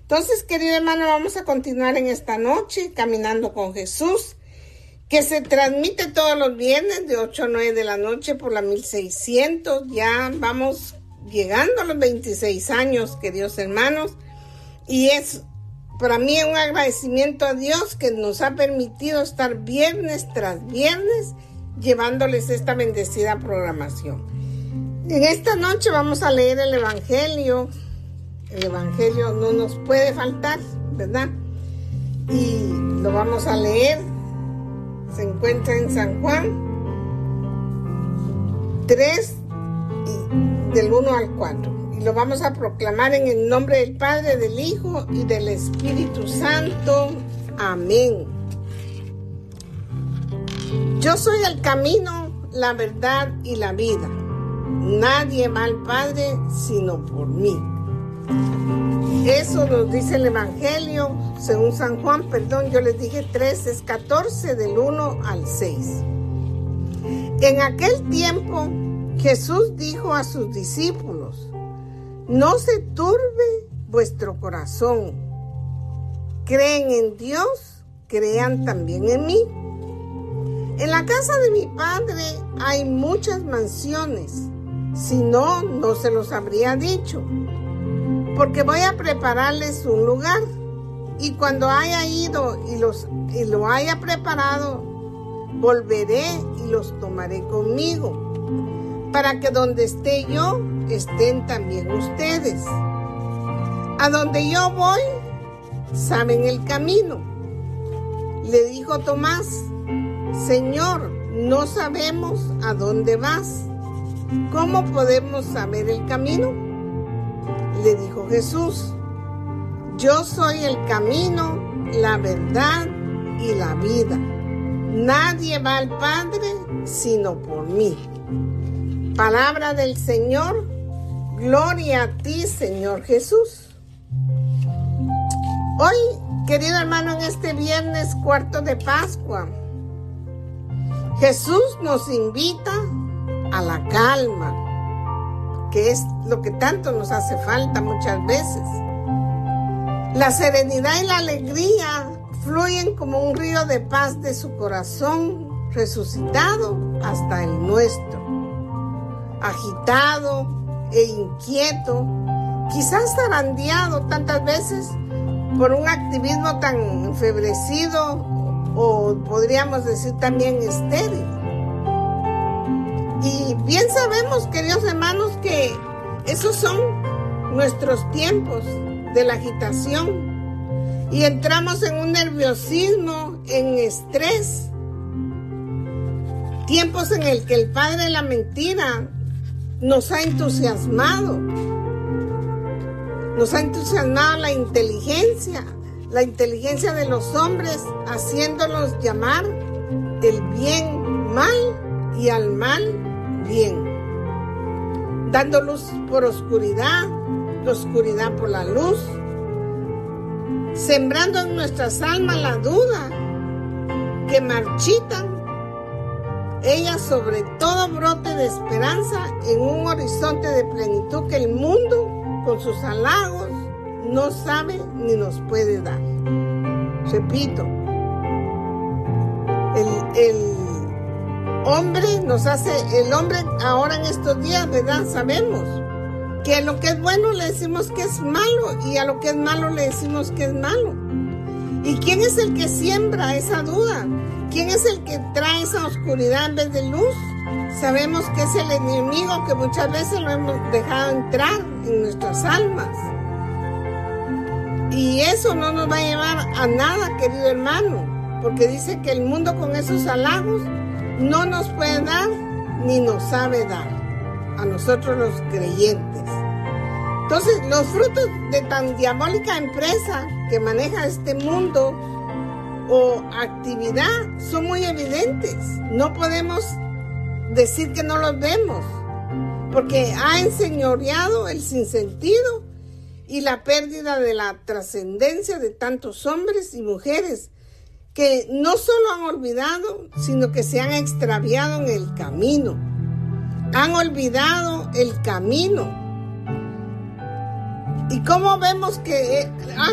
Entonces, querido hermano, vamos a continuar en esta noche Caminando con Jesús, que se transmite todos los viernes de 8 a 9 de la noche por la 1600. Ya vamos llegando a los 26 años, queridos hermanos, y es para mí un agradecimiento a Dios que nos ha permitido estar viernes tras viernes llevándoles esta bendecida programación. En esta noche vamos a leer el Evangelio. El Evangelio no nos puede faltar, ¿verdad? Y lo vamos a leer. Se encuentra en San Juan 3, del 1 al 4. Y lo vamos a proclamar en el nombre del Padre, del Hijo y del Espíritu Santo. Amén. Yo soy el camino, la verdad y la vida. Nadie va al Padre sino por mí. Eso nos dice el Evangelio según San Juan, yo les dije 3, es 14 del 1 al 6. En aquel tiempo Jesús dijo a sus discípulos: no se turbe vuestro corazón. Creen en Dios, crean también en mí. En la casa de mi Padre hay muchas mansiones, si no, no se los habría dicho, porque voy a prepararles un lugar, y cuando haya ido y lo haya preparado, volveré y los tomaré conmigo, para que donde esté yo, estén también ustedes. A donde yo voy, saben el camino. Le dijo Tomás: Señor, no sabemos a dónde vas. ¿Cómo podemos saber el camino? Le dijo Jesús: yo soy el camino, la verdad y la vida. Nadie va al Padre sino por mí. Palabra del Señor. Gloria a ti, Señor Jesús. Hoy, querido hermano, en este viernes cuarto de Pascua, Jesús nos invita a la calma, que es lo que tanto nos hace falta muchas veces. La serenidad y la alegría fluyen como un río de paz de su corazón resucitado hasta el nuestro. Agitado e inquieto, quizás zarandeado tantas veces por un activismo tan enfebrecido, o podríamos decir también estéril. Y bien sabemos, queridos hermanos, que esos son nuestros tiempos de la agitación, y entramos en un nerviosismo, en estrés, tiempos en el que el padre de la mentira nos ha entusiasmado la inteligencia de los hombres, haciéndolos llamar el bien mal y al mal bien, dando luz por oscuridad, la oscuridad por la luz, sembrando en nuestras almas la duda, que marchitan ellas sobre todo brote de esperanza en un horizonte de plenitud que el mundo con sus halagos no sabe ni nos puede dar. Repito, el hombre ahora en estos días, ¿verdad? Sabemos que a lo que es bueno le decimos que es malo, y a lo que es malo le decimos que es malo. ¿Y quién es el que siembra esa duda? ¿Quién es el que trae esa oscuridad en vez de luz? Sabemos que es el enemigo, que muchas veces lo hemos dejado entrar en nuestras almas. Y eso no nos va a llevar a nada, querido hermano, porque dice que el mundo con esos halagos no nos puede dar ni nos sabe dar a nosotros los creyentes. Entonces, los frutos de tan diabólica empresa que maneja este mundo o actividad son muy evidentes. No podemos decir que no los vemos, porque ha enseñoreado el sinsentido y la pérdida de la trascendencia de tantos hombres y mujeres que no solo han olvidado, sino que se han extraviado en el camino. Han olvidado el camino. ¿Y cómo vemos que